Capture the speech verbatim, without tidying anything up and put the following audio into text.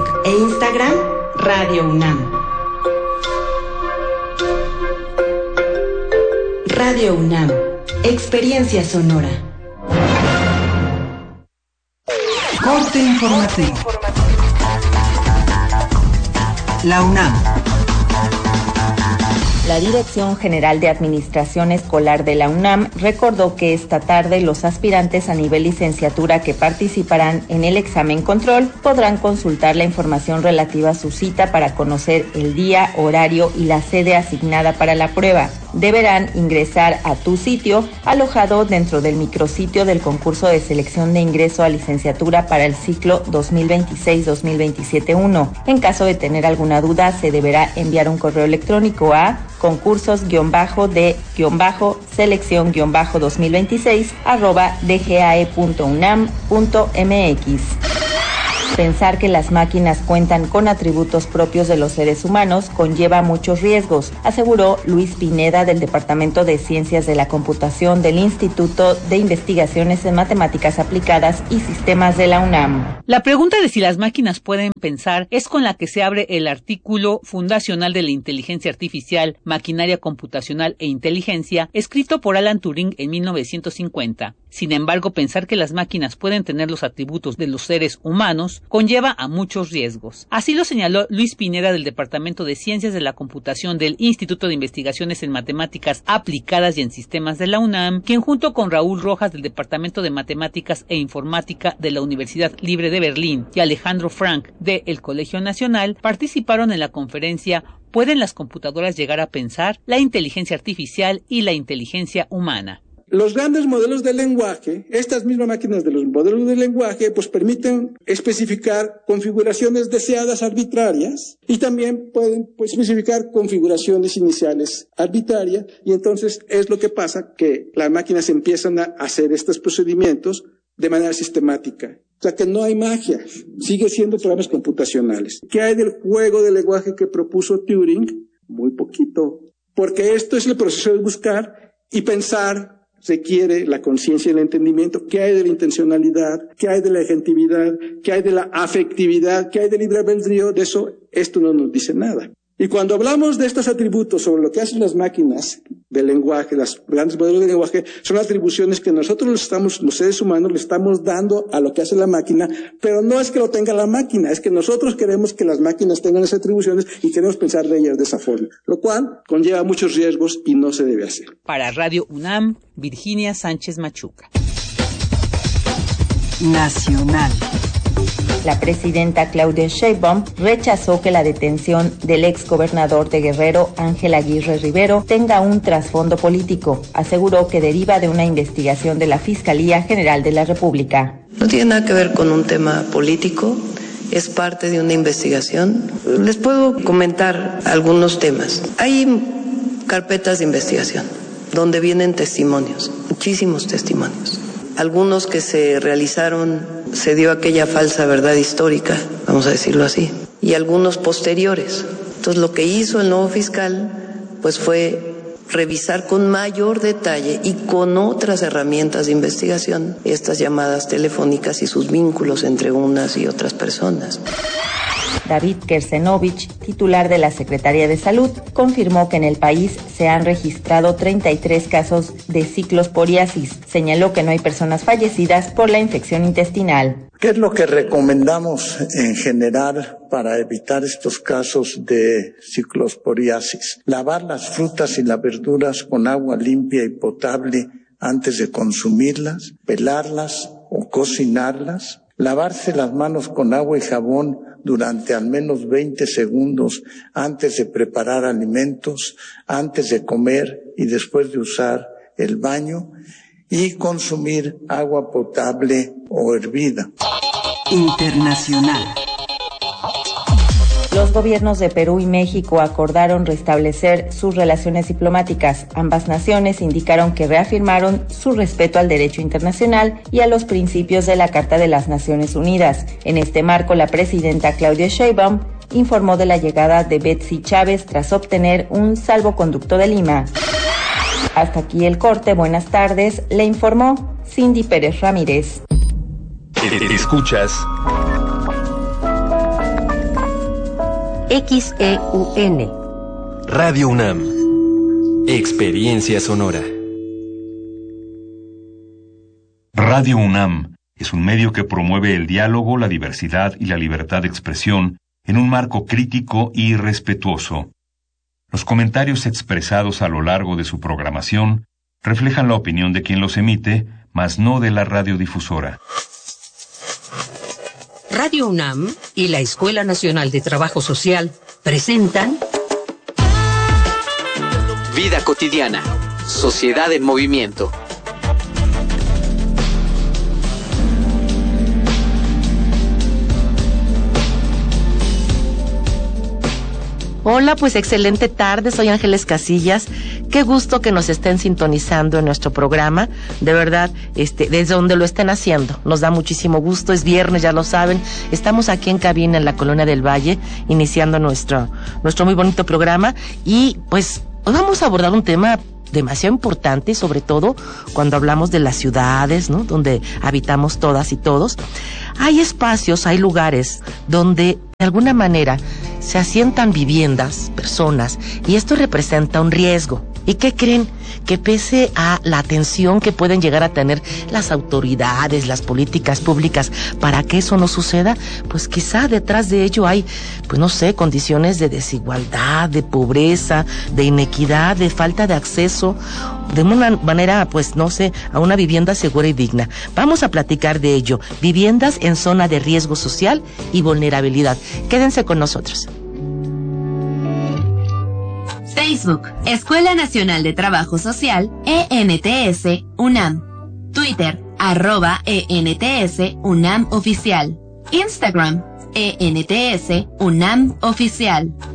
Facebook e Instagram, Radio UNAM. Radio UNAM, experiencia sonora. Corte informativo. La UNAM. La Dirección General de Administración Escolar de la UNAM recordó que esta tarde los aspirantes a nivel licenciatura que participarán en el examen control podrán consultar la información relativa a su cita para conocer el día, horario y la sede asignada para la prueba. Deberán ingresar a Tu Sitio, alojado dentro del micrositio del concurso de selección de ingreso a licenciatura para el ciclo dos mil veintiséis dos mil veintisiete uno. En caso de tener alguna duda, se deberá enviar un correo electrónico a concursos-de-selección-dos mil veintiséis arroba dgae.unam.mx. Pensar que las máquinas cuentan con atributos propios de los seres humanos conlleva muchos riesgos, aseguró Luis Pineda del Departamento de Ciencias de la Computación del Instituto de Investigaciones en Matemáticas Aplicadas y Sistemas de la UNAM. La pregunta de si las máquinas pueden pensar es con la que se abre el artículo fundacional de la inteligencia artificial, maquinaria computacional e inteligencia, escrito por Alan Turing en mil novecientos cincuenta. Sin embargo, pensar que las máquinas pueden tener los atributos de los seres humanos conlleva a muchos riesgos. Así lo señaló Luis Pineda del Departamento de Ciencias de la Computación del Instituto de Investigaciones en Matemáticas Aplicadas y en Sistemas de la UNAM, quien junto con Raúl Rojas del Departamento de Matemáticas e Informática de la Universidad Libre de Berlín y Alejandro Frank de El Colegio Nacional participaron en la conferencia ¿Pueden las computadoras llegar a pensar? La inteligencia artificial y la inteligencia humana. Los grandes modelos de lenguaje, estas mismas máquinas de los modelos de lenguaje, pues permiten especificar configuraciones deseadas arbitrarias y también pueden pues, especificar configuraciones iniciales arbitrarias, y entonces es lo que pasa, que las máquinas empiezan a hacer estos procedimientos de manera sistemática. O sea que no hay magia, sigue siendo programas computacionales. ¿Qué hay del juego de lenguaje que propuso Turing? Muy poquito, porque esto es el proceso de buscar y pensar. Requiere la conciencia y el entendimiento. ¿Qué hay de la intencionalidad? ¿Qué hay de la agentividad? ¿Qué hay de la afectividad? ¿Qué hay del libre albedrío? De eso, esto no nos dice nada. Y cuando hablamos de estos atributos sobre lo que hacen las máquinas del lenguaje, las grandes modelos de lenguaje, son atribuciones que nosotros los estamos, los seres humanos, le estamos dando a lo que hace la máquina, pero no es que lo tenga la máquina, es que nosotros queremos que las máquinas tengan esas atribuciones y queremos pensar de ellas de esa forma, lo cual conlleva muchos riesgos y no se debe hacer. Para Radio UNAM, Virginia Sánchez Machuca. Nacional. La presidenta Claudia Sheinbaum rechazó que la detención del exgobernador de Guerrero, Ángel Aguirre Rivero, tenga un trasfondo político. Aseguró que deriva de una investigación de la Fiscalía General de la República. No tiene nada que ver con un tema político, es parte de una investigación. Les puedo comentar algunos temas. Hay carpetas de investigación donde vienen testimonios, muchísimos testimonios. Algunos que se realizaron, se dio aquella falsa verdad histórica, vamos a decirlo así, y algunos posteriores. Entonces lo que hizo el nuevo fiscal pues fue revisar con mayor detalle y con otras herramientas de investigación estas llamadas telefónicas y sus vínculos entre unas y otras personas. David Kersenovich, titular de la Secretaría de Salud, confirmó que en el país se han registrado treinta y tres casos de ciclosporiasis. Señaló que no hay personas fallecidas por la infección intestinal. ¿Qué es lo que recomendamos en general para evitar estos casos de ciclosporiasis? Lavar las frutas y las verduras con agua limpia y potable antes de consumirlas, pelarlas o cocinarlas, lavarse las manos con agua y jabón durante al menos veinte segundos antes de preparar alimentos, antes de comer y después de usar el baño, y consumir agua potable o hervida. Internacional. Los gobiernos de Perú y México acordaron restablecer sus relaciones diplomáticas. Ambas naciones indicaron que reafirmaron su respeto al derecho internacional y a los principios de la Carta de las Naciones Unidas. En este marco, la presidenta Claudia Sheinbaum informó de la llegada de Betsy Chávez tras obtener un salvoconducto de Lima. Hasta aquí el corte. Buenas tardes. Le informó Cindy Pérez Ramírez. Escuchas X E U N. Radio UNAM. Experiencia sonora. Radio UNAM es un medio que promueve el diálogo, la diversidad y la libertad de expresión en un marco crítico y respetuoso. Los comentarios expresados a lo largo de su programación reflejan la opinión de quien los emite, mas no de la radiodifusora. Radio UNAM y la Escuela Nacional de Trabajo Social presentan Vida cotidiana. Sociedad en movimiento. Hola, pues excelente tarde, soy Ángeles Casillas. Qué gusto que nos estén sintonizando en nuestro programa. De verdad, este, desde donde lo estén haciendo, nos da muchísimo gusto. Es viernes, ya lo saben. Estamos aquí en cabina en la Colonia del Valle, iniciando nuestro, nuestro muy bonito programa. Y pues hoy vamos a abordar un tema demasiado importante, sobre todo cuando hablamos de las ciudades, ¿no? Donde habitamos todas y todos. Hay espacios, hay lugares donde de alguna manera se asientan viviendas, personas, y esto representa un riesgo. ¿Y qué creen? Que pese a la atención que pueden llegar a tener las autoridades, las políticas públicas para que eso no suceda, pues quizá detrás de ello hay, pues no sé, condiciones de desigualdad, de pobreza, de inequidad, de falta de acceso, de una manera, pues no sé, a una vivienda segura y digna. Vamos a platicar de ello. Viviendas en zona de riesgo social y vulnerabilidad. Quédense con nosotros. Facebook, Escuela Nacional de Trabajo Social, E N T S, UNAM. Twitter, arroba E N T S, UNAM Oficial. Instagram, E N T S, UNAM Oficial.